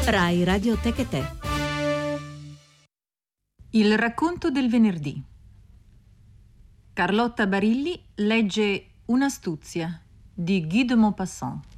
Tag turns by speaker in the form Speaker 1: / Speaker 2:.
Speaker 1: Rai Radio Te che Te.
Speaker 2: Il racconto del venerdì. Carlotta Barilli legge Un'astuzia di Guy de Maupassant.